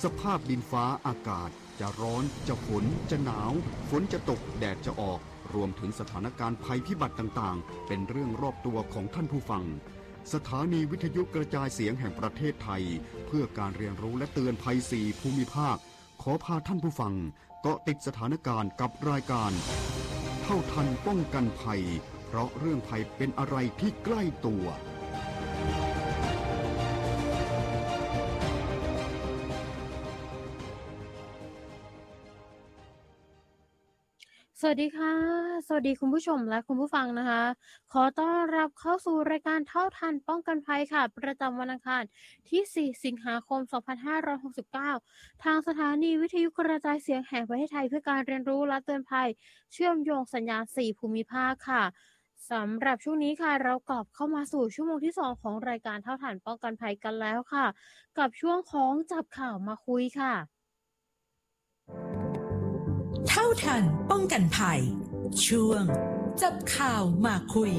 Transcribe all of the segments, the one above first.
สภาพดินฟ้าอากาศจะร้อนจะฝนจะหนาวฝนจะตกแดดจะออกรวมถึงสถานการณ์ภัยพิบัติต่างๆเป็นเรื่องรอบตัวของท่านผู้ฟังสถานีวิทยุกระจายเสียงแห่งประเทศไทยเพื่อการเรียนรู้และเตือนภัย4ภูมิภาคขอพาท่านผู้ฟังเกาะติดสถานการณ์กับรายการเท่าทันป้องกันภัยเพราะเรื่องภัยเป็นอะไรที่ใกล้ตัวสวัสดีค่ะสวัสดีคุณผู้ชมและคุณผู้ฟังนะคะขอต้อนรับเข้าสู่รายการเท่าทันป้องกันภัยค่ะประจำวันอังคารที่4สิงหาคม2569ทางสถานีวิทยุกระจายเสียงแห่งประเทศไทยเพื่อการเรียนรู้และเตือนภัยเชื่อมโยงสัญญาณ4ภูมิภาคค่ะสำหรับช่วงนี้ค่ะเรากลับเข้ามาสู่ชั่วโมงที่2ของรายการเท่าทันป้องกันภัยกันแล้วค่ะกับช่วงของจับข่าวมาคุยค่ะเท่าทันป้องกันภัยช่วงจับข่าวมาคุย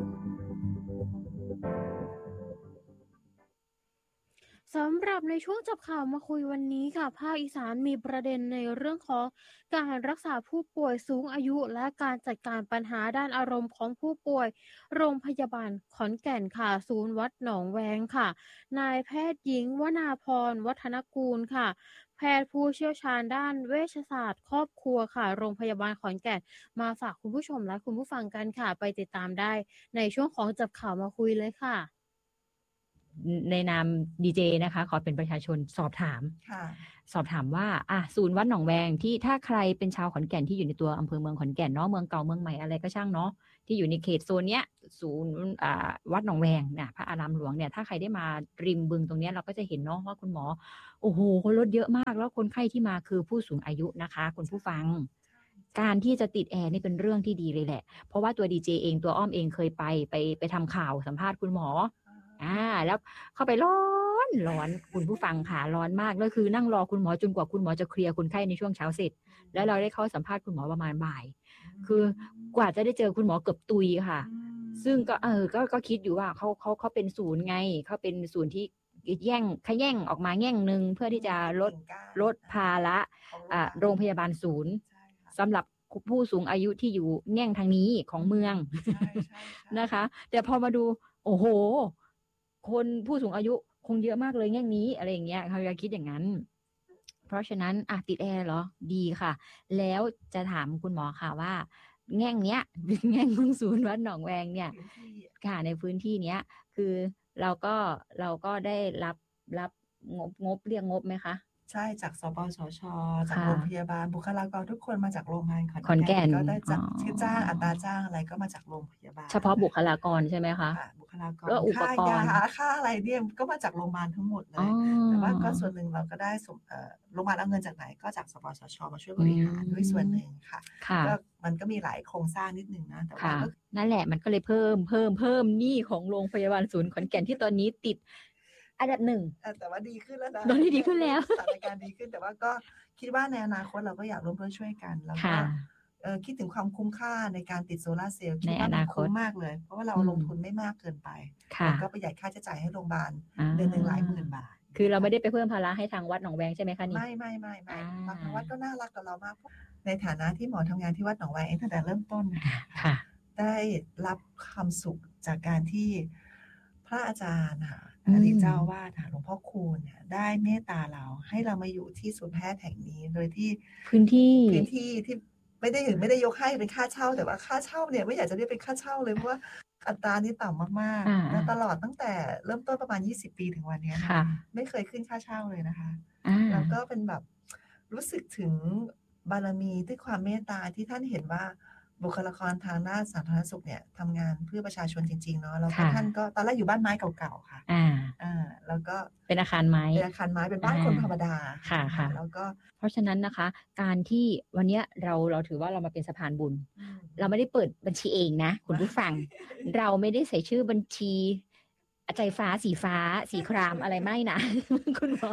สำหรับในช่วงจับข่าวมาคุยวันนี้ค่ะภาคอีสานมีประเด็นในเรื่องของการรักษาผู้ป่วยสูงอายุและการจัดการปัญหาด้านอารมณ์ของผู้ป่วยโรงพยาบาลขอนแก่นค่ะศูนย์วัดหนองแวงค่ะนายแพทย์หญิงวนาพรวัฒนกูลค่ะแพทย์ผู้เชี่ยวชาญด้านเวชศาสตร์ครอบครัวค่ะโรงพยาบาลขอนแก่นมาฝากคุณผู้ชมและคุณผู้ฟังกันค่ะไปติดตามได้ในช่วงของจับข่าวมาคุยเลยค่ะในนามดีเจนะคะขอเป็นประชาชนสอบถามว่าศูนย์วัดหนองแวงที่ถ้าใครเป็นชาวขอนแก่นที่อยู่ในตัวอำเภอเมืองขอนแก่นเนาะเมืองเก่าเมืองใหม่อะไรก็ช่างเนาะที่อยู่ในเขตโซนเนี้ยศูนย์วัดหนองแวงเนี่ยพระอารามหลวงเนี่ยถ้าใครได้มาริมบึงตรงเนี้ยเราก็จะเห็นเนาะว่าคุณหมอโอ้โหคนรถเยอะมากแล้วคนไข้ที่มาคือผู้สูงอายุนะคะคุณผู้ฟังการที่จะติดแอร์นี่เป็นเรื่องที่ดีเลยแหละเพราะว่าตัวดีเจเองตัวอ้อมเองเคยไปทำข่าวสัมภาษณ์คุณหมอแล้วเข้าไปร้อนคุณผู้ฟังค่ะร้อนมากแล้วคือนั่งรอคุณหมอจนกว่าคุณหมอจะเคลียร์คนไข้ในช่วงเช้าเสร็จแล้วเราได้เข้าสัมภาษณ์คุณหมอประมาณบ่ายคือกว่าจะได้เจอคุณหมอเกือบตุยค่ะซึ่งก็คิดอยู่ว่าเขาเป็นศูนย์ไงเขาเป็นศูนย์ที่แย่งออกมาแง่งนึงเพื่อที่จะลดภาระโรงพยาบาลศูนย์สำหรับผู้สูงอายุที่อยู่แง่งทางนี้ของเมืองนะคะแต่พอมาดูโอ้โหคนผู้สูงอายุคงเยอะมากเลยแง่งนี้อะไรอย่างเงี้ยเขาจะคิดอย่างนั้นเพราะฉะนั้นติดแอร์เหรอดีค่ะแล้วจะถามคุณหมอค่ะว่าแง่งเนี้ยแง่งของศูนย์วัดหนองแวงเนี่ยค่ะในพื้นที่เนี้ยคือเราก็ได้รับงบเรียกงบไหมคะใช่จากสปสช.จากโรงพยาบาลบุคลากรทุกคนมาจากโรงพยาบาลขอนแก่นก็ได้จากชื่อจ้างอัตราจ้างอะไรก็มาจากโรงพยาบาลเฉพาะบุคลากรใช่ไหมคะบุคลากรค่ายาค่าอะไรเนี่ยก็มาจากโรงพยาบาลทั้งหมดเลยแต่ว่าก็ส่วนหนึ่งเราก็ได้โรงพยาบาลเอาเงินจากไหนก็จากสปสช.มาช่วยบริหารด้วยส่วนหนึ่งค่ะก็มันก็มีหลายโครงสร้างนิดนึงนะแต่ว่านั่นแหละมันก็เลยเพิ่มหนี้ของโรงพยาบาลศูนย์ขอนแก่นที่ตอนนี้ติดอันดับหนึ่งแต่ว่าดีขึ้นแล้วนะตอนนี้ดีขึ้นแล้วสถานการณ์ดีขึ้นแต่ว่าก็คิดว่าในอนาคตเราก็อยากร่วมด้วยช่วยกันแล้วก็คิดถึงความคุ้มค่าในการติดโซลาร์เซลล์คิดว่ามันคุ้มมากเลยเพราะว่าเราลงทุนไม่มากเกินไปแล้วก็ประหยัดค่าใช้จ่ายให้โรงพยาบาลเดือนนึงหลายหมื่นบาทคือเราไม่ได้ไปเพิ่มภาระให้ทางวัดหนองแวงใช่ไหมคะนี่ไม่ทางวัดก็น่ารักกับเรามากในฐานะที่หมอทำงานที่วัดหนองแวงเองตั้งแต่เริ่มต้นค่ะได้รับความสุขจากการที่พระอาจารย์ค่ะอดีตเจ้าวาดหลวงพ่อคูณเนี่ยได้เมตตาเราให้เรามาอยู่ที่ศูนย์แพทย์แห่งนี้โดยที่พื้นที่ที่ไม่ได้ยกให้เป็นค่าเช่าแต่ว่าค่าเช่าเนี่ยไม่อยากจะเรียกเป็นค่าเช่าเลยเพราะว่าอัตรานี่ต่ำมากๆและตลอดตั้งแต่เริ่มต้นประมาณ20 ปีถึงวันนี้ไม่เคยขึ้นค่าเช่าเลยนะคะแล้วก็เป็นแบบรู้สึกถึงบารมีด้วยความเมตตาที่ท่านเห็นว่าบุคลากรทางด้านสาธารณสุขเนี่ยทำงานเพื่อประชาชนจริงๆเนาะแล้วก็ท่านก็ตอนแรกอยู่บ้านไม้เก่าๆค่ะแล้วก็เป็นอาคารไม้เป็นบ้านคนธรรมดาค่ะแล้วก็เพราะฉะนั้นนะคะการที่วันนี้เราถือว่าเรามาเป็นสะพานบุญเราไม่ได้เปิดบัญชีเองนะคุณผู้ฟัง เราไม่ได้ใส่ชื่อบัญชีใจฟ้าสีครามอะไรไม่นะ คุณหมอ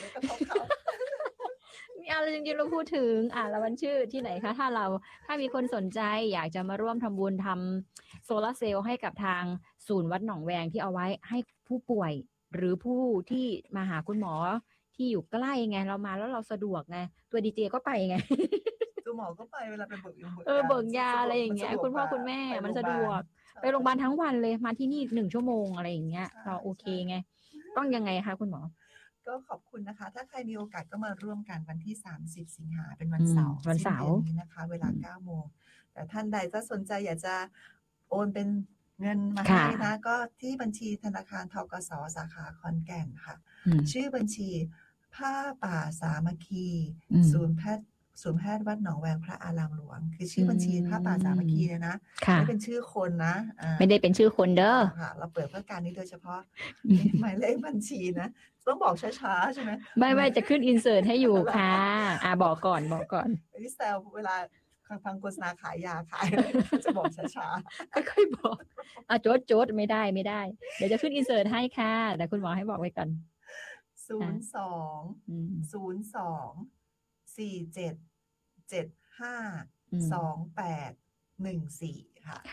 เราจริงๆเราพูดถึงแล้วมันชื่อที่ไหนคะถ้ามีคนสนใจอยากจะมาร่วมทำบุญทำโซลาร์เซลล์ให้กับทางศูนย์วัดหนองแวงที่เอาไว้ให้ผู้ป่วยหรือผู้ที่มาหาคุณหมอที่อยู่ใกล้ไงเรามาแล้วเราสะดวกไงตัวดีเจก็ไปไงตัวหมอก็ไปเวลาไปเบิกยาเบิกยาอะไรอย่างเงี้ยคุณพ่อคุณแม่มันสะดวกไปโรงพยาบาลทั้งวันเลยมาที่นี่1 ชั่วโมงอะไรอย่างเงี้ยเราโอเคไงต้องยังไงคะคุณหมอก็ขอบคุณนะคะถ้าใครมีโอกาสก็มาร่วมกันวันที่30 สิงหาเป็นวันเสาร์นี้นะคะเวลา 9 โมงแต่ท่านใดถ้าสนใจอยากจะโอนเป็นเงินมาให้นะก็ที่บัญชีธนาคารธกส.สาขาขอนแก่นค่ะชื่อบัญชีผ้าป่าสามัคคีศูนย์แพทย์วัดหนองแวงพระอารามหลวงคือชื่อบัญชีผ้าป่าสามัคคีเลยนะไม่เป็นชื่อคนนะไม่ได้เป็นชื่อคนเด้อค่ะเราเปิดเพื่อการนี้โดยเฉพาะหมายเลขบัญชีนะต้องบอกช้าๆใช่ไหมไม่จะขึ้นอินเสิร์ตให้อยู่ค่ะบอกก่อนพี่แซวเวลาฟังโฆษณาขายยาขายจะบอกช้าๆค่อยๆบอกโจทย์ไม่ได้เดี๋ยวจะขึ้นอินเสิร์ตให้ค่ะแต่คุณหมอให้บอกไว้ก่อน 02-02-4775-2814ค่ะ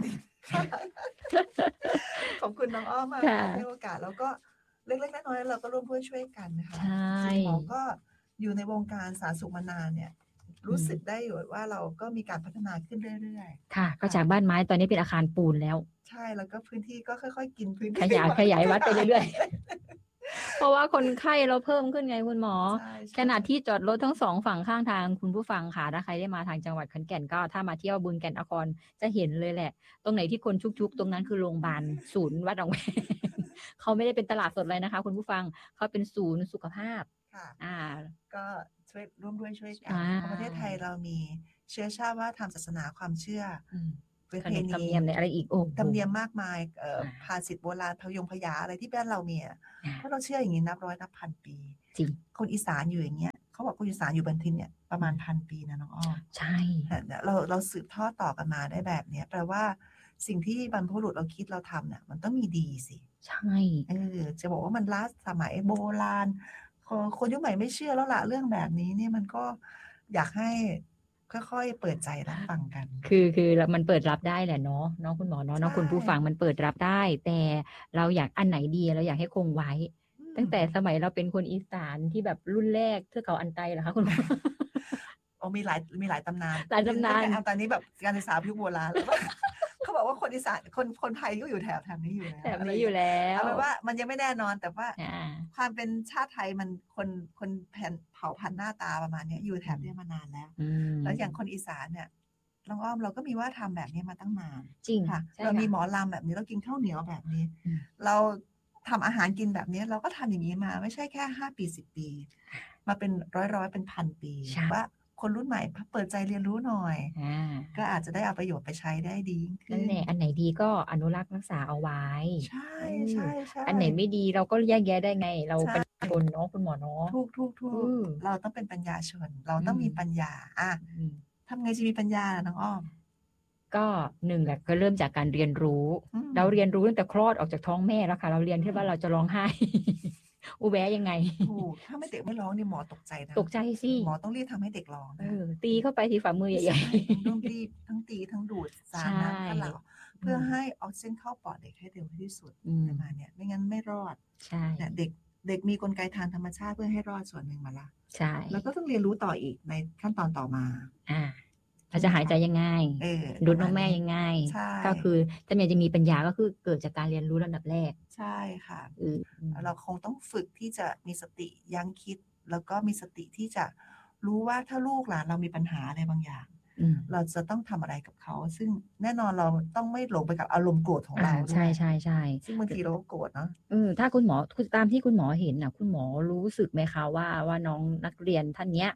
ขอบคุณน้องอ้อมมากให้โอกาสแล้วก็เล็กๆน้อยๆเราก็ร่วมด้วยช่วยกันนะคะหมอก็อยู่ในวงการสาธารณสุขมานานเนี่ยรู้สึกได้อยู่ว่าเราก็มีการพัฒนาขึ้นเรื่อยๆค่ะก็จากบ้านไม้ตอนนี้เป็นอาคารปูนแล้วใช่แล้วก็พื้นที่ก็ค่อยๆกินพื้นที่ขยายวัดไปเรื่อยๆเพราะว่าคนไข้เราเพิ่มขึ้นไงคุณหมอขนาดที่จอดรถทั้ง2ฝั่งข้างทางคุณผู้ฟังค่ะถ้าใครได้มาทางจังหวัดขอนแก่นก็ถ้ามาเที่ยวบึงแก่นนครจะเห็นเลยแหละตรงไหนที่คนชุกๆตรงนั้นคือโรงพยาบาลศูนย์วัดหนองแวงเขาไม่ได้เป็นตลาดสดเลยนะคะคุณผู้ฟังเขาเป็นศูนย์สุขภาพค่ะก็ช่วยร่วมด้วยช่วยกันประเทศไทยเรามีเชื้อชาติว่าทำศาสนาความเชื่อประเพณีธรรมเนียมในอะไรอีกธรรมเนียมมากมายภาษิตโบราณพยงพยาอะไรที่บ้านเรามีเพราะเราเชื่ออย่างนี้นับร้อยนับพันปีจริงคนอีสานอยู่อย่างเงี้ยเขาบอกคนอีสานอยู่บนทินเนี่ยประมาณ1,000 ปีนะน้องอ้อใช่เราสืบทอดต่อกันมาได้แบบเนี้ยแปลว่าสิ่งที่บรรพบุรุษเราคิดเราทำเนี่ยมันต้องมีดีสิใช่จะบอกว่ามันล้าสมัยโบราณคนยุคใหม่ไม่เชื่อแล้วล่ะเรื่องแบบนี้เนี่ยมันก็อยากให้ค่อยๆเปิดใจรับฟังกันคือมันเปิดรับได้แหละเนาะน้องคุณหมอเนาะน้องคุณผู้ฟังมันเปิดรับได้แต่เราอยากอันไหนดีเราอยากให้คงไว้ตั้งแต่สมัยเราเป็นคนอีสานที่แบบรุ่นแรกเทือกเขาอันไตเหรอคะคุณหมอมีหลายตำนานตอนนี้แบบการศึกษายุคโบราณแล้วเขาบอกว่าคนอีสานคนไทยก็อยู่แถบนี้อยู่แล้วเอาเป็นว่ามันยังไม่แน่นอนแต่ว่าความเป็นชาติไทยมันคนเผ่าพันธุ์หน้าตาประมาณนี้อยู่แถบนี้มานานแล้วแล้วอย่างคนอีสานเนี่ยน้องอ้อมเราก็มีว่าทำแบบนี้มาตั้งนานจริงค่ะเรามีหมอลำแบบนี้เรากินข้าวเหนียวแบบนี้เราทำอาหารกินแบบนี้เราก็ทำอย่างนี้มาไม่ใช่แค่5 ปี 10 ปีมาเป็นร้อยเป็น1,000 ปีว่าคนรุ่นใหม่เปิดใจเรียนรู้หน่อยก็อาจจะได้เอาประโยชน์ไปใช้ได้ดีขึ้นนั่นแหละอันไหนดีก็อนุรักษ์รักษาเอาไว้ใช่อันไหนไม่ดีเราก็แยกแยะได้ไงเราเป็นคนเนาะคุณหมอเนาะถูกเราต้องเป็นปัญญาชนเราต้องมีปัญญาทำไงจะมีปัญญาน้องอ้อมก็1แหละก็เริ่มจากการเรียนรู้เราเรียนรู้ตั้งแต่คลอดออกจากท้องแม่แล้วค่ะเราเรียนที่ว่าเราจะร้องไห้อุแวะยังไงถ้าไม่เด็กไม่ร้องนี่หมอตกใจนะตกใจสิหมอต้องรีบทำให้เด็กร้องตีเข้าไปที่ฝ่ามือใหญ่ๆต้องรีบทั้งตีทั้งดูดสารน้ำเข้าหลังเพื่อให้ออกซิเจนเข้าปอดเด็กให้เร็วที่สุดประมาณนี้ไม่งั้นไม่รอดใช่เด็กมีกลไกทางธรรมชาติเพื่อให้รอดส่วนหนึ่งมาละใช่แล้วก็ต้องเรียนรู้ต่ออีกในขั้นตอนต่อมาเราจะหายใจยังไงดูดนมแม่ยังไงก็คือจะมีปัญญาก็คือเกิดจากการเรียนรู้ระดับแรกใช่ค่ะเราคงต้องฝึกที่จะมีสติยั้งคิดแล้วก็มีสติที่จะรู้ว่าถ้าลูกหลานเรามีปัญหาอะไรบางอย่างเราจะต้องทำอะไรกับเขาซึ่งแน่นอนเราต้องไม่หลงไปกับอารมณ์โกรธของเราใช่ใช่ใช่ซึ่งบางทีเราก็โกรธเนาะถ้าคุณหมอตามที่คุณหมอเห็นนะคุณหมอรู้สึกไหมคะว่าน้องนักเรียนท่านเนี้ย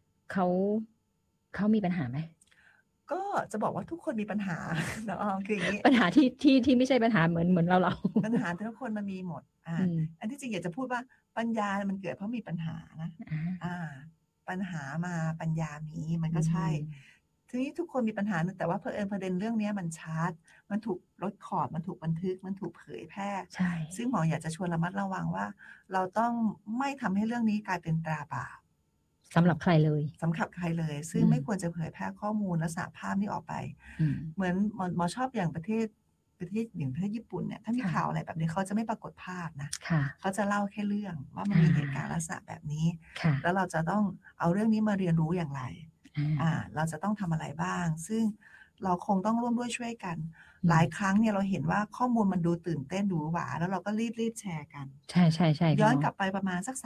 เขามีปัญหาไหมก็จะบอกว่าทุกคนมีปัญหาเนาะคืออย่างนี้ปัญหาที่ไม่ใช่ปัญหาเหมือนเราปัญหาทุกคนมันมีหมดอันที่จริงอยากจะพูดว่าปัญญามันเกิดเพราะมีปัญหานะปัญหามาปัญญามีมันก็ใช่ทีนี้ทุกคนมีปัญหาแต่ว่าประเด็นเรื่องนี้มันชัดมันถูกลดขอบมันถูกบันทึกมันถูกเผยแพร่ซึ่งหมออยากจะชวนระมัดระวังว่าเราต้องไม่ทำให้เรื่องนี้กลายเป็นตราบาปสำหรับใครเลยซึ่งไม่ควรจะเผยแพร่ข้อมูลและสารภาพนี้ออกไปเหมือนหมอชอบอย่างประเทศประเทศญี่ปุ่นเนี่ยถ้ามีข่าวอะไรแบบนี้เขาจะไม่ปรากฏภาพนะเขาจะเล่าแค่เรื่องว่ามันมีเหตุการณ์ลักษณะแบบนี้แล้วเราจะต้องเอาเรื่องนี้มาเรียนรู้อย่างไรเราจะต้องทำอะไรบ้างซึ่งเราคงต้องร่วมด้วยช่วยกันหลายครั้งเนี่ยเราเห็นว่าข้อมูลมันดูตื่นเต้นดูหวาแล้วเราก็รีบแชร์กันใช่ย้อนกลับไปประมาณสัก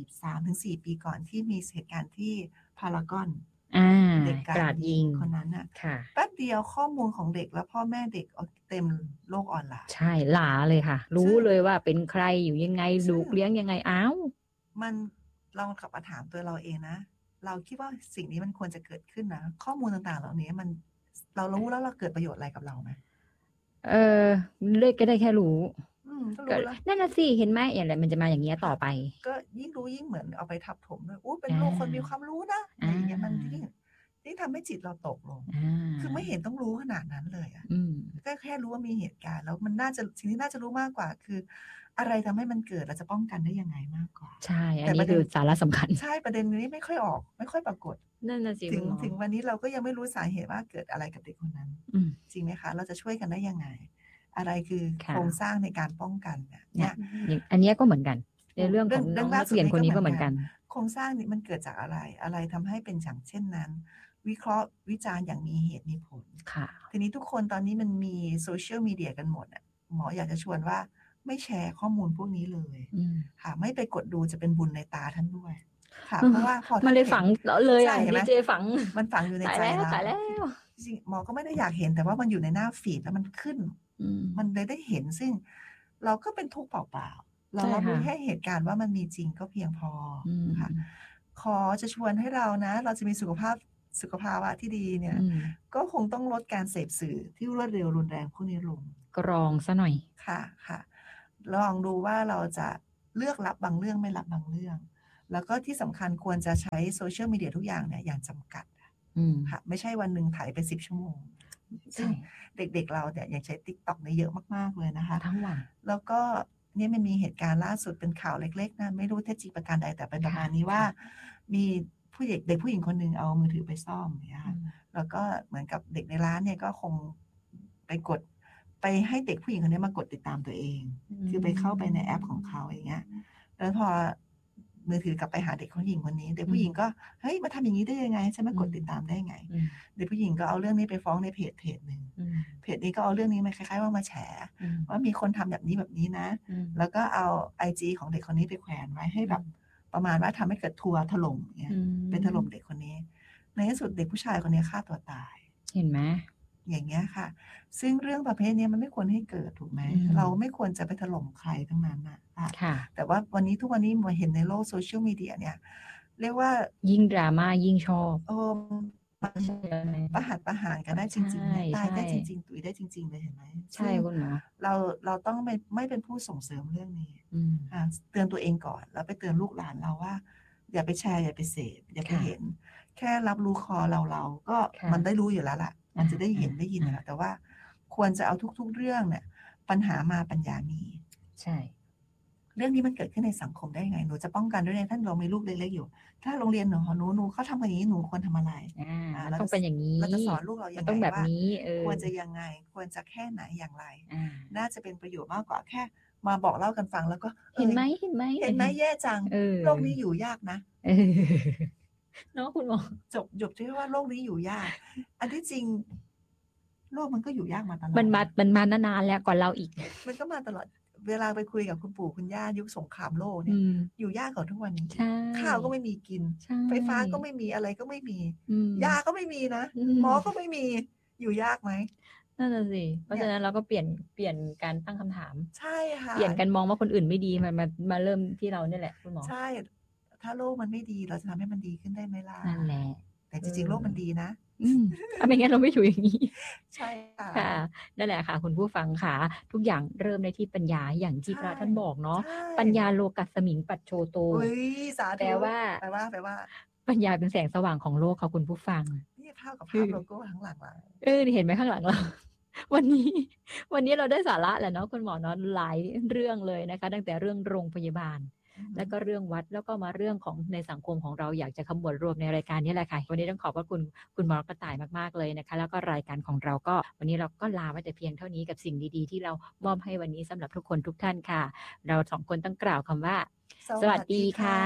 3-4 ปีก่อนที่มีเหตุการณ์ที่พารากอนเด็กกราดยิงคนนั้นน่ะแป๊บเดียวข้อมูลของเด็กและพ่อแม่เด็กเต็มโลกออนไลน์ใช่หลาเลยค่ะรู้เลยว่าเป็นใครอยู่ยังไงลูกเลี้ยงยังไงอ้าวมันลองกลับมาถามตัวเราเองนะเราคิดว่าสิ่งนี้มันควรจะเกิดขึ้นนะข้อมูลต่างๆเหล่านี้มันเรารู้แล้วเราเกิดประโยชน์อะไรกับเราไหมเล็กก็ได้แค่รู้นั่นน่ะสิเห็นไหมอย่างไรมันจะมาอย่างเงี้ยต่อไปก็ยิ่งรู้ยิ่งเหมือนเอาไปทับถมด้วยเป็นลูกคนมีความรู้นะอะไรอย่างเงี้ยมันยิ่งทำให้จิตเราตกลงคือไม่เห็นต้องรู้ขนาดนั้นเลยอ่ะก็แค่รู้ว่ามีเหตุการณ์แล้วมันน่าจะสิ่งที่น่าจะรู้มากกว่าคืออะไรทำให้มันเกิดเราจะป้องกันได้ยังไงมากกว่าใช่อันนี้คือสาระสำคัญใช่ประเด็นนี้ไม่ค่อยออกไม่ค่อยปรากฏนั่นน่ะสิถึงวันนี้เราก็ยังไม่รู้สาเหตุว่าเกิดอะไรกับเด็กคนนั้นจริงไหมคะเราจะช่วยกันได้ยังไงอะไรคือโครงสร้างในการป้องกันเนี่ยอันนี้ก็เหมือนกันในเรื่องของนักเรียนคนนี้ก็เหมือนกันโครงสร้างนี้มันเกิดจากอะไรทำให้เป็นอย่างเช่นนั้นวิเคราะห์วิจารณ์อย่างมีเหตุมีผลทีนี้ทุกคนตอนนี้มันมีโซเชียลมีเดียกันหมดหมออยากจะชวนว่าไม่แชร์ข้อมูลพวกนี้เลยค่ะไม่ไปกดดูจะเป็นบุญในตาท่านด้วยค่ะเพราะว่าพอมันเลยฝังเลยอ่ะดีเจฝังมันฝังอยู่ในใจเราจริงหมอก็ไม่ได้อยากเห็นแต่ว่ามันอยู่ในหน้าฟีดแล้วมันขึ้นมันเลยได้เห็นซึ่งเราก็เป็นทุกข์เปล่าๆเรารับรู้แค่เหตุการณ์ว่ามันมีจริงก็เพียงพอค่ะขอจะชวนให้เรานะเราจะมีสุขภาวะที่ดีเนี่ยก็คงต้องลดการเสพสื่อที่รวดเร็วรุนแรงพวกนี้ลงกรองซะหน่อยค่ะลองดูว่าเราจะเลือกรับบางเรื่องไม่รับบางเรื่องแล้วก็ที่สำคัญควรจะใช้โซเชียลมีเดียทุกอย่างเนี่ยอย่างจำกัดค่ะไม่ใช่วันหนึ่งถ่ายไป10 ชั่วโมงซึ่งเด็กๆเราเนี่ยยังใช้ TikTok เนี่ยเยอะมากๆเลยนะคะทั้งวันแล้วก็นี่มันมีเหตุการณ์ล่าสุดเป็นข่าวเล็กๆนะไม่รู้เท็จจริงประการใดแต่เป็นประมาณนี้ว่ามีเด็กผู้หญิงคนหนึ่งเอามือถือไปซ่อมเนี่ยแล้วก็เหมือนกับเด็กในร้านเนี่ยก็คงไปให้เด็กผู้หญิงคนนี้มากดติดตามตัวเองคือไปเข้าไปในแอปของเขาอย่างเงี้ยแล้วพอมือถือกลับไปหาเด็กผู้หญิงคนนี้เด็กผู้หญิงก็เฮ้ยมาทำอย่างนี้ได้ยังไงฉันมากดติดตามได้ไงเด็กผู้หญิงก็เอาเรื่องนี้ไปฟ้องในเพจหนึ่งเพจนี้ก็เอาเรื่องนี้มาคล้ายๆว่ามาแฉว่ามีคนทำแบบนี้นะแล้วก็เอา IG ของเด็กคนนี้ไปแขวนไว้ให้แบบประมาณว่าทำให้เกิดทัวร์ถล่มเนี่ยเป็นถล่มเด็กคนนี้ในที่สุดเด็กผู้ชายคนนี้ฆ่าตัวตายเห็นไหมอย่างเงี้ยค่ะซึ่งเรื่องประเภทนี้มันไม่ควรให้เกิดถูกไหมเราไม่ควรจะไปถล่มใครทั้งนั้นค่ะแต่ว่าทุกวันนี้มาเห็นในโลกโซเชียลมีเดียเนี่ยเรียกว่ายิ่งดราม่ายิ่งชอบประหารกันได้จริงๆตายได้จริงๆตุยได้จริงๆเลยเห็นไหมใช่คุณหมอเราต้องไม่เป็นผู้ส่งเสริมเรื่องนี้เตือนตัวเองก่อนแล้วไปเตือนลูกหลานเราว่าอย่าไปแชร์อย่าไปเสพอย่าไปเห็นแค่รับรู้คอเราก็มันได้รู้อยู่แล้วล่ะมันจะได้เห็นได้ยินนะแต่ว่าควรจะเอาทุกๆเรื่องเนี่ยปัญหามาปัญญามีใช่เรื่องนี้มันเกิดขึ้นในสังคมได้ยังไงหนูจะป้องกันด้วยท่านเรามีลูกเล็กๆอยู่ถ้าโรงเรียนหนูเขาทำอย่างนี้หนูควรทำอะไรต้องเป็นอย่างนี้เราจะสอนลูกเราอย่างไรต้องแบบนี้ควรจะยังไงควรจะแค่ไหนอย่างไรน่าจะเป็นประโยชน์มากกว่าแค่มาบอกเล่ากันฟังแล้วก็เห็นไหมแย่จังโลกนี้อยู่ยากนะเนาะคุณหมอจบที่ว่าโลกนี้อยู่ยากอันที่จริงโลกมันก็อยู่ยากมาตลอดมันมานานแล้วก่อนเราอีกมันก็มาตลอดเวลาไปคุยกับคุณปู่คุณย่ายุคสงครามโลกเนี่ยอยู่ยากกว่าทุกวันนี้ข้าวก็ไม่มีกินไฟฟ้าก็ไม่มีอะไรก็ไม่มียาก็ไม่มีนะหมอก็ไม่มีอยู่ยากไหมนั่นแหละสิเพราะฉะนั้นเราก็เปลี่ยนการตั้งคำถามใช่ค่ะเปลี่ยนการมองว่าคนอื่นไม่ดีมาเริ่มที่เราเนี่ยแหละคุณหมอใช่ถ้าโลกมันไม่ดีเราจะทำให้มันดีขึ้นได้ไหมล่ะนั่นแหละแต่จริงๆโลกมันดีนะไม่งั้นเราไม่อยู่อย่างนี้ใช่ค่ะนั่นแหละค่ะคุณผู้ฟังค่ะทุกอย่างเริ่มในที่ปัญญาอย่างที่พระท่านบอกเนาะปัญญาโลกัสสมิงปัจโชโตแปลว่าปัญญาเป็นแสงสว่างของโลกค่ะคุณผู้ฟังนี่เท่ากับภาพโลโก้ข้างหลังเห็นไหมข้างหลังเราวันนี้เราได้สาระแหละเนาะคุณหมอเนาะหลายเรื่องเลยนะคะตั้งแต่เรื่องโรงพยาบาลแล้วก็เรื่องวัดแล้วก็มาเรื่องของในสังคมของเราอยากจะขมวดรวมในรายการนี้แหละค่ะวันนี้ต้องขอบพระคุณคุณหมอกระต่ายมากๆเลยนะคะแล้วก็รายการของเราก็วันนี้เราก็ลาไว้แต่เพียงเท่านี้กับสิ่งดีๆที่เรามอบให้วันนี้สำหรับทุกคนทุกท่านค่ะเราสองคนต้องกล่าวคำว่าสวัสดีค่ะ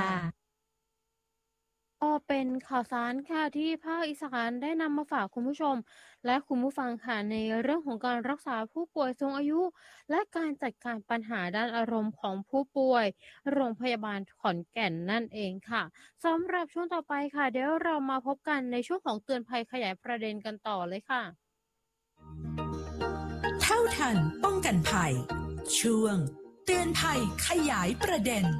ก็เป็นข่าวสารค่ะที่ภาคอีสานได้นำมาฝากคุณผู้ชมและคุณผู้ฟังค่ะในเรื่องของการรักษาผู้ป่วยสูงอายุและการจัดการปัญหาด้านอารมณ์ของผู้ป่วยโรงพยาบาลขอนแก่นนั่นเองค่ะสำหรับช่วงต่อไปค่ะเดี๋ยวเรามาพบกันในช่วงของเตือนภัยขยายประเด็นกันต่อเลยค่ะเท่าทันป้องกันภัยช่วงเตือนภัยขยายประเด็น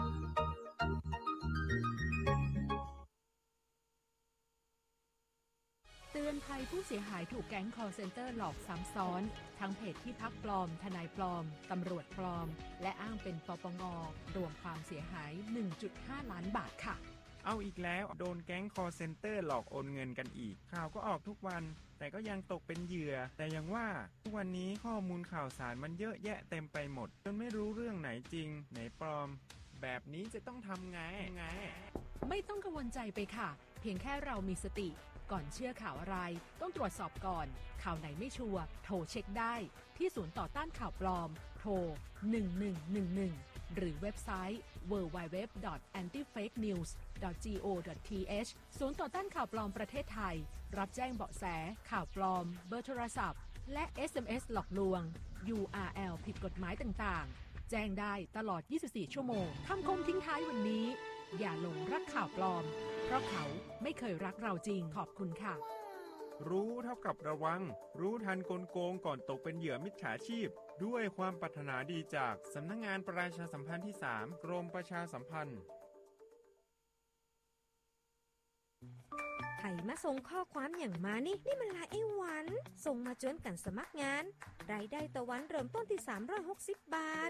เตือนภัยผู้เสียหายถูกแก๊ง call center หลอกซ้ำซ้อนทั้งเพจที่พักปลอมทนายปลอมตำรวจปลอมและอ้างเป็นปปง.รวมความเสียหาย 1.5 ล้านบาทค่ะเอาอีกแล้วโดนแก๊ง call center หลอกโอนเงินกันอีกข่าวก็ออกทุกวันแต่ก็ยังตกเป็นเหยื่อแต่ยังว่าทุกวันนี้ข้อมูลข่าวสารมันเยอะแยะเต็มไปหมดจนไม่รู้เรื่องไหนจริงไหนปลอมแบบนี้จะต้องทำไงไม่ต้องกังวลใจไปค่ะเพียงแค่เรามีสติก่อนเชื่อข่าวอะไรต้องตรวจสอบก่อนข่าวไหนไม่ชัวร์โทรเช็คได้ที่ศูนย์ต่อต้านข่าวปลอมโทร1111หรือเว็บไซต์ www.antifakenews.go.th ศูนย์ต่อต้านข่าวปลอมประเทศไทยรับแจ้งเบาะแสข่าวปลอมเบอร์โทรศัพท์และ SMS หลอกลวง URL ผิดกฎหมายต่างๆแจ้งได้ตลอด24ชั่วโมงคำคมทิ้งท้ายวันนี้อย่าหลงรักข่าวปลอมเพราะเขาไม่เคยรักเราจริงขอบคุณค่ะรู้เท่ากับระวังรู้ทันกลโกงก่อนตกเป็นเหยื่อมิจฉาชีพด้วยความปรารถนาดีจากสำนักงานประชาสัมพันธ์ที่3กรมประชาสัมพันธ์ไผ่มาส่งข้อความอย่างมานี่มันลายไอ้หวันส่งมาจนกันสมัครงานรายได้ต่อวันเริ่มต้นที่360 บาท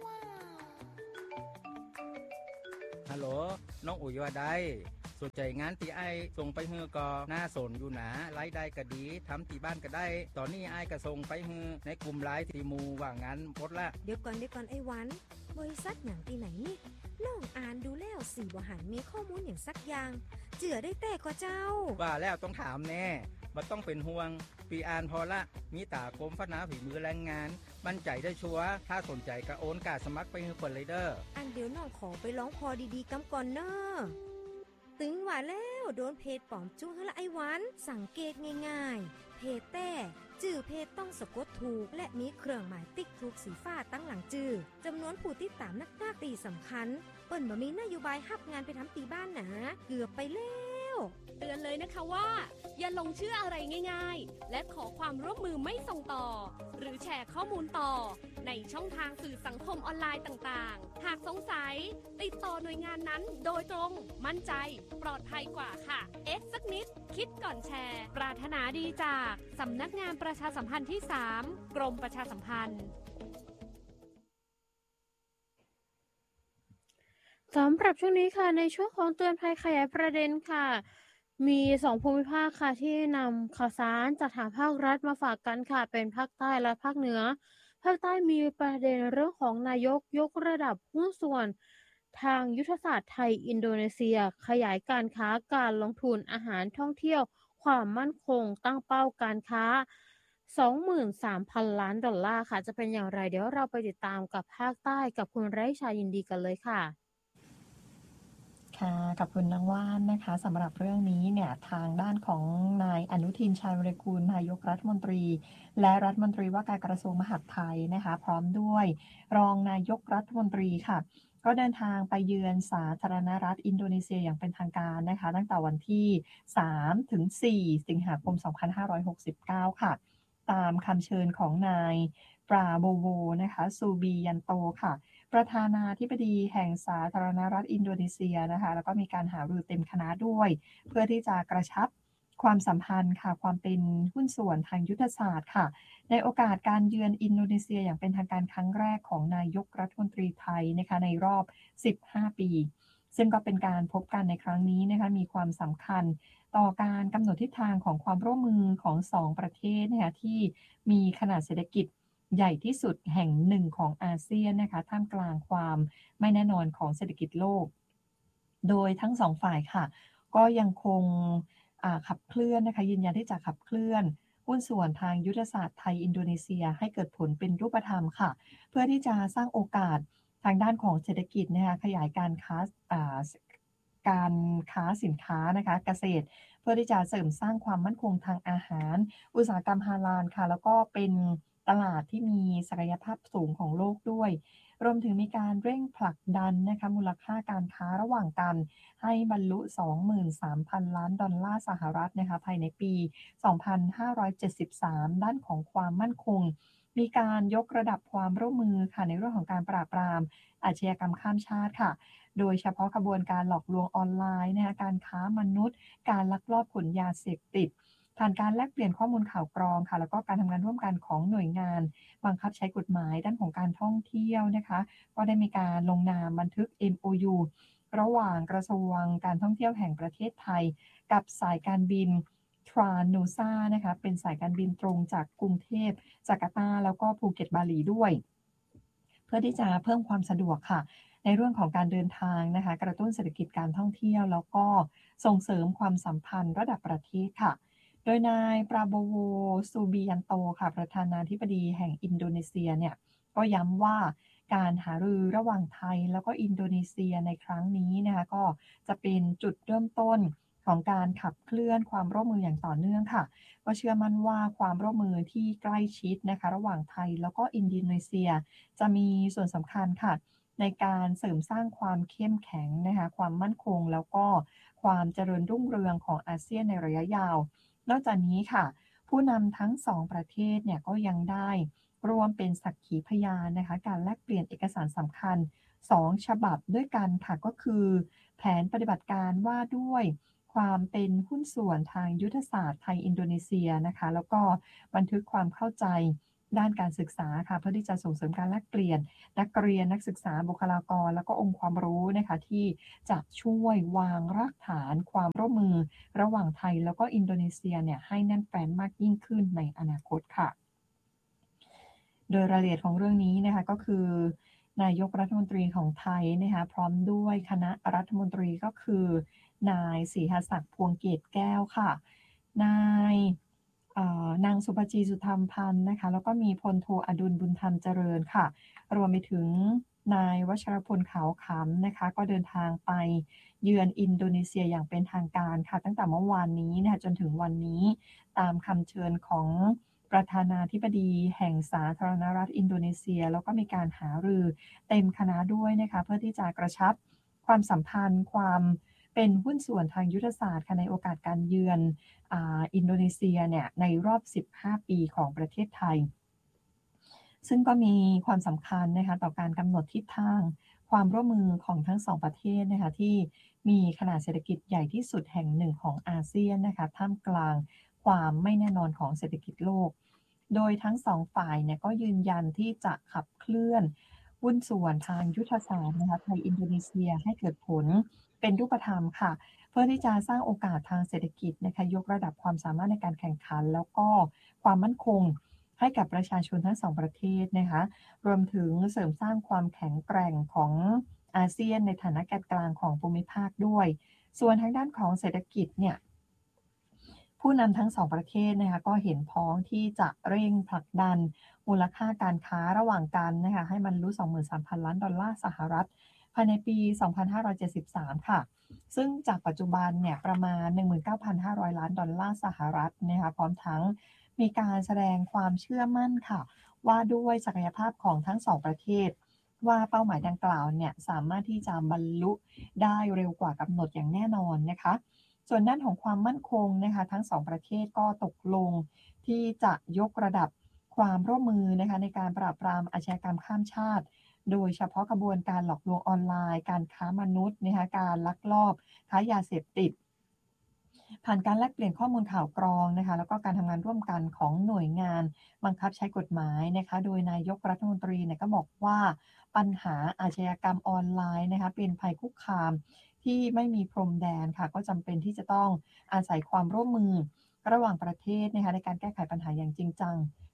ฮัลโหลน้องอุ๋ยว่าได้สนใจงานที่ไอ้ส่งไปฮือก็น่าสนอยู่นะรายได้ก็ดีทำที่บ้านก็ได้ตอนนี้ไอ้ก็ส่งไปฮือในกลุ่มไลน์ที่มูว่างานหมดละเดี๋ยวก่อนไอ้หวันบริษัทอย่างที่ไหนนี่น้องอ่านดูแล้วสิบ่หันมีข้อมูลอย่างสักอย่างเจือได้แต่ก็เจ้าว่าแล้วต้องถามแน่บ่ต้องเป็นห่วงปีอ่านพอละมีตากรมพัฒนาฝีมือแรงงานมั่นใจได้ชัวร์ถ้าสนใจก็โอนกาสมัครไปฮือเปิดเลยเด้ออันเดี๋ยวน้องขอไปร้องพอดีๆกำก่อนเน้อตึงว่าแล้วโดนเพจปลอมจุ้งให้ละไอ้หวันสังเกตง่ายๆเพจแต่ชื่อเพจต้องสะกดถูกและมีเครื่องหมายติ๊กถูกสีฟ้าตั้งหลังชื่อจำนวนผู้ติดตามนักตีสำคัญเปิ้นบ่มีนโยบายรับงานไปทำตีบ้านนะเกือบไปแล้วเตือนเลยนะคะว่าอย่าลงเชื่ออะไรง่ายๆและขอความร่วมมือไม่ส่งต่อหรือแชร์ข้อมูลต่อในช่องทางสื่อสังคมออนไลน์ต่างๆหากสงสัยติดต่อหน่วยงานนั้นโดยตรงมั่นใจปลอดภัยกว่าค่ะสักนิดคิดก่อนแชร์ปรารถนาดีจากสำนักงานประชาสัมพันธ์ที่3กรมประชาสัมพันธ์สำหรับช่วงนี้ค่ะในช่วงของเตือนภัยขยายประเด็นค่ะมี2ภูมิภาคค่ะที่นำข่าวสารจากทางภาครัฐมาฝากกันค่ะเป็นภาคใต้และภาคเหนือภาคใต้มีประเด็นเรื่องของนายกยกระดับหุ้นส่วนทางยุทธศาสตร์ไทยอินโดนีเซียขยายการค้าการลงทุนอาหารท่องเที่ยวความมั่นคงตั้งเป้าการค้า 23,000 ล้านดอลลาร์ค่ะจะเป็นอย่างไรเดี๋ยวเราไปติดตามกับภาคใต้กับคุณไร้ชายินดีกันเลยค่ะค่ะขอบคุณน้องว่านนะคะสำหรับเรื่องนี้เนี่ยทางด้านของนายอนุทินชาญวิรากูลนายกรัฐมนตรีและรัฐมนตรีว่าการกระทรวงมหาดไทยนะคะพร้อมด้วยรองนายกรัฐมนตรีค่ะก็เดินทางไปเยือนสาธารณรัฐอินโดนีเซียอย่างเป็นทางการนะคะตั้งแต่วันที่3 ถึง 4 สิงหาคม 2569 ค่ะตามคำเชิญของนายปราโบโวนะคะซูบียันโตค่ะประธานาธิบดีแห่งสาธารณรัฐอินโดนีเซียนะคะแล้วก็มีการหารือเต็มคณะด้วยเพื่อที่จะกระชับความสัมพันธ์ค่ะความเป็นหุ้นส่วนทางยุทธศาสตร์ค่ะในโอกาสการเยือนอินโดนีเซียอย่างเป็นทางการครั้งแรกของนายกรัฐมนตรีไทยนะคะในรอบ15 ปีซึ่งก็เป็นการพบกันในครั้งนี้นะคะมีความสำคัญต่อการกำหนดทิศทางของความร่วมมือของ2ประเทศนะคะที่มีขนาดเศรษฐกิจใหญ่ที่สุดแห่งหนึ่งของอาเซียนนะคะท่ามกลางความไม่แน่นอนของเศรษฐกิจโลกโดยทั้งสองฝ่ายค่ะก็ยังคงขับเคลื่อนนะคะยืนยันที่จะขับเคลื่อนหุ้นส่วนทางยุทธศาสตร์ไทยอินโดนีเซียให้เกิดผลเป็นรูปธรรมค่ะเพื่อที่จะสร้างโอกาสทางด้านของเศรษฐกิจนะคะขยายการค้าสินค้านะคะเกษตรเพื่อที่จะเสริมสร้างความมั่นคงทางอาหารอุตสาหกรรมฮาลาลค่ะแล้วก็เป็นตลาดที่มีศักยภาพสูงของโลกด้วยรวมถึงมีการเร่งผลักดันนะคะมูลค่าการค้าระหว่างกันให้บรรลุ 23,000 ล้านดอลลาร์สหรัฐนะคะภายในปี 2573 ด้านของความมั่นคงมีการยกระดับความร่วมมือค่ะในเรื่องของการปราบปรามอาชญากรรมข้ามชาติค่ะโดยเฉพาะกระบวนการหลอกลวงออนไลน์นะคะการค้ามนุษย์การลักลอบขนยาเสพติดผ่านการแลกเปลี่ยนข้อมูลข่าวกรองค่ะแล้วก็การทำงานร่วมกันของหน่วยงานบังคับใช้กฎหมายด้านของการท่องเที่ยวนะคะก็ได้มีการลงนามบันทึก MOU ระหว่างกระทรวงการท่องเที่ยวแห่งประเทศไทยกับสายการบินทรานูซานะคะเป็นสายการบินตรงจากกรุงเทพจาการ์ตาแล้วก็ภูเก็ตบาหลีด้วยเพื่อที่จะเพิ่มความสะดวกค่ะในเรื่องของการเดินทางนะคะกระตุ้นเศรษฐกิจการท่องเที่ยวแล้วก็ส่งเสริมความสัมพันธ์ระดับประเทศค่ะโดยนายปราโบโวซูบิยันโตค่ะประธานาธิบดีแห่งอินโดนีเซียเนี่ยก็ย้ำว่าการหารือระหว่างไทยแล้วก็อินโดนีเซียในครั้งนี้นะคะก็จะเป็นจุดเริ่มต้นของการขับเคลื่อนความร่วมมืออย่างต่อเนื่องค่ะก็เชื่อมั่นว่าความร่วมมือที่ใกล้ชิดนะคะระหว่างไทยแล้วก็อินโดนีเซียจะมีส่วนสำคัญค่ะในการเสริมสร้างความเข้มแข็งนะคะความมั่นคงแล้วก็ความเจริญรุ่งเรืองของอาเซียนในระยะยาวนอกจากนี้ค่ะผู้นำทั้งสองประเทศเนี่ยก็ยังได้ร่วมเป็นสักขีพยานนะคะการแลกเปลี่ยนเอกสารสำคัญ2ฉบับด้วยกันค่ะก็คือแผนปฏิบัติการว่าด้วยความเป็นหุ้นส่วนทางยุทธศาสตร์ไทยอินโดนีเซียนะคะแล้วก็บันทึกความเข้าใจด้านการศึกษาค่ะเพื่อที่จะส่งเสริมการแลกเปลี่ยนนักเรียนนักศึกษาบุคลากรแล้วก็องค์ความรู้นะคะที่จะช่วยวางรากฐานความร่วมมือระหว่างไทยแล้วก็อินโดนีเซียเนี่ยให้แน่นแฟ้นมากยิ่งขึ้นในอนาคตค่ะโดยรายละเอียดของเรื่องนี้นะคะก็คือนายกรัฐมนตรีของไทยนะคะพร้อมด้วยคณะรัฐมนตรีก็คือนายศรีหศักดิ์พวงเกตแก้วค่ะนางสุภจีสุธรรมพันธ์นะคะแล้วก็มีพลโทอดุลบุญธรรมเจริญค่ะรวมไปถึงนายวัชรพลขาวขำนะคะก็เดินทางไปเยือนอินโดนีเซียอย่างเป็นทางการค่ะตั้งแต่เมื่อวานนี้นะคะจนถึงวันนี้ตามคำเชิญของประธานาธิบดีแห่งสาธารณรัฐอินโดนีเซียแล้วก็มีการหารือเต็มคณะด้วยนะคะเพื่อที่จะกระชับความสัมพันธ์ความเป็นหุ้นส่วนทางยุทธศาสตร์ค่ะในโอกาสการเยือนอินโดนีเซียเนี่ยในรอบ15ปีของประเทศไทยซึ่งก็มีความสำคัญนะคะต่อการกำหนดทิศทางความร่วมมือของทั้งสองประเทศนะคะที่มีขนาดเศรษฐกิจใหญ่ที่สุดแห่งหนึ่งของอาเซียนนะคะท่ามกลางความไม่แน่นอนของเศรษฐกิจโลกโดยทั้งสองฝ่ายเนี่ยก็ยืนยันที่จะขับเคลื่อนหุ้นส่วนทางยุทธศาสตร์นะคะไทยอินโดนีเซียให้เกิดผลเป็นรูปธรรมค่ะเพื่อที่จะสร้างโอกาสทางเศรษฐกิจนะคะยกระดับความสามารถในการแข่งขันแล้วก็ความมั่นคงให้กับประชาชนทั้งสองประเทศนะคะรวมถึงเสริมสร้างความแข็งแกร่งของอาเซียนในฐานะแกนกลางของภูมิภาคด้วยส่วนทางด้านของเศรษฐกิจเนี่ยผู้นำทั้งสองประเทศนะคะก็เห็นพ้องที่จะเร่งผลักดันมูลค่าการค้าระหว่างกันนะคะให้บรรลุ 23,000 ล้านดอลลาร์สหรัฐภายในปี 2573 ค่ะซึ่งจากปัจจุบันเนี่ยประมาณ 19,500 ล้านดอลลาร์สหรัฐนะคะพร้อมทั้งมีการแสดงความเชื่อมั่นค่ะว่าด้วยศักยภาพของทั้งสองประเทศว่าเป้าหมายดังกล่าวเนี่ยสามารถที่จะบรรลุได้เร็วกว่ากำหนดอย่างแน่นอนนะคะส่วนด้านของความมั่นคงนะคะทั้งสองประเทศก็ตกลงที่จะยกระดับความร่วมมือนะคะในการปราบปรามอาชญากรรมข้ามชาติโดยเฉพาะกระบวนการหลอกลวงออนไลน์การค้ามนุษย์นะคะการลักลอบค้ายาเสพติดผ่านการแลกเปลี่ยนข้อมูลข่าวกรองนะคะแล้วก็การทำงานร่วมกันของหน่วยงานบังคับใช้กฎหมายนะคะโดยนายกรัฐมนตรีเนี่ยก็บอกว่าปัญหาอาชญากรรมออนไลน์นะคะเป็นภัยคุกคามที่ไม่มีพรมแดนค่ะก็จำเป็นที่จะต้องอาศัยความร่วมมือระหว่างประเทศนะคะในการแก้ไขปัญหาอย่างจริงจัง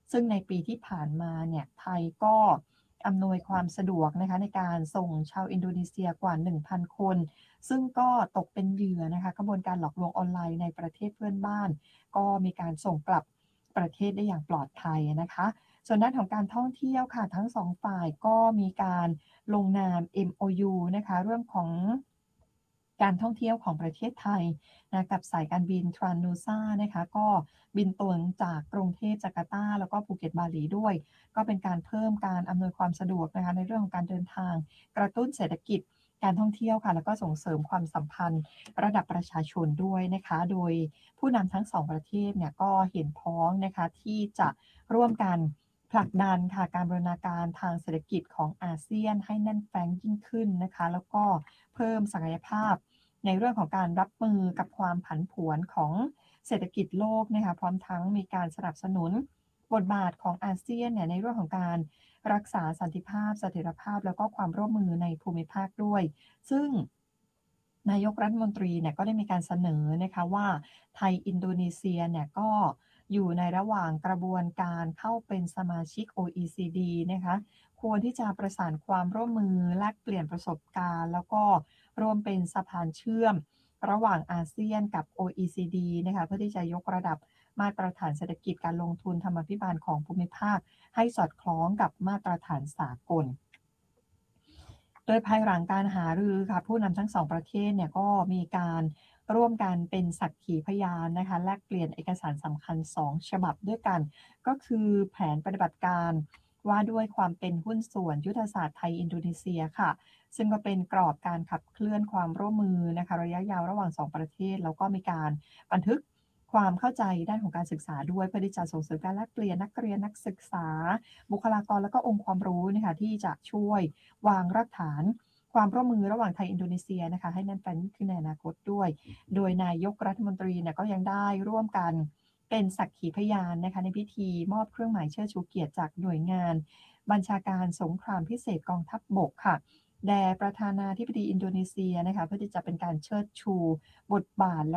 ซึ่งในปีที่ผ่านมาเนี่ยไทยก็อำนวยความสะดวกนะคะในการส่งชาวอินโดนีเซียกว่า 1,000 คนซึ่งก็ตกเป็นเหยื่อนะคะกระบวนการหลอกลวงออนไลน์ในประเทศเพื่อนบ้านก็มีการส่งกลับประเทศได้อย่างปลอดภัยนะคะส่วนด้านของการท่องเที่ยวค่ะทั้งสองฝ่ายก็มีการลงนาม MOU นะคะเรื่องของการท่องเที่ยวของประเทศไทยนะกับสายการบินทรานนูซ่านะคะก็บินตรงจากกรุงเทพจาการ์ตาแล้วก็ภูเก็ตบาหลีด้วยก็เป็นการเพิ่มการอำนวยความสะดวกนะคะในเรื่องของการเดินทางกระตุ้นเศรษฐกิจการท่องเที่ยวค่ะแล้วก็ส่งเสริมความสัมพันธ์ระดับประชาชนด้วยนะคะโดยผู้นำทั้งสองประเทศเนี่ยก็เห็นพ้องนะคะที่จะร่วมกันผลักดันค่ะการบูรณาการทางเศรษฐกิจของอาเซียนให้แน่นแฟ้งยิ่งขึ้นนะคะแล้วก็เพิ่มศักยภาพในเรื่องของการรับมือกับความผันผวนของเศรษฐกิจโลกนะคะพร้อมทั้งมีการสนับสนุนบทบาทของอาเซียนเนี่ยในเรื่องของการรักษาสันติภาพเสถียรภาพแล้วก็ความร่วมมือในภูมิภาคด้วยซึ่งนายกรัฐมนตรีเนี่ยก็ได้มีการเสนอนะคะว่าไทยอินโดนีเซียเนี่ยก็อยู่ในระหว่างกระบวนการเข้าเป็นสมาชิก OECD นะคะควรที่จะประสานความร่วมมือแลกเปลี่ยนประสบการณ์แล้วก็ร่วมเป็นสะพานเชื่อมระหว่างอาเซียนกับ OECD นะคะเพื่อที่จะยกระดับมาตรฐานเศรษฐกิจการลงทุนธรรมาภิบาลของภูมิภาคให้สอดคล้องกับมาตรฐานสากลโดยภายหลังการหารือค่ะผู้นำทั้งสองประเทศเนี่ยก็มีการร่วมกันเป็นสักขีพยานนะคะแลกเปลี่ยนเอกสารสำคัญ2ฉบับด้วยกันก็คือแผนปฏิบัติการว่าด้วยความเป็นหุ้นส่วนยุทธศาสตร์ไทยอินโดนีเซียค่ะซึ่งก็เป็นกรอบการขับเคลื่อนความร่วมมือนะคะระยะยาวระหว่าง2ประเทศแล้วก็มีการบันทึกความเข้าใจด้านของการศึกษาด้วยเพื่อที่จะส่งเสริมการแลกเปลี่ยนนักเรียนนักศึกษาบุคลากรและก็องค์ความรู้นะคะที่จะช่วยวางรากฐานความร่วมมือระหว่างไทยอินโดนีเซียนะคะให้แน่นแฟ้นขึ้นในอนาคตด้วยโดยนายกรัฐมนตรีเนี่ยก็ยังได้ร่วมกันเป็นสักขีพยานนะคะในพิธีมอบเครื่องหมายเชิดชูเกียรติจากหน่วยงานบัญชาการสงครามพิเศษกองทัพบกค่ะแด่ประธานาธิบดีอินโดนีเซียนะคะเพื่อที่จะเป็นการเชิดชูบทบาท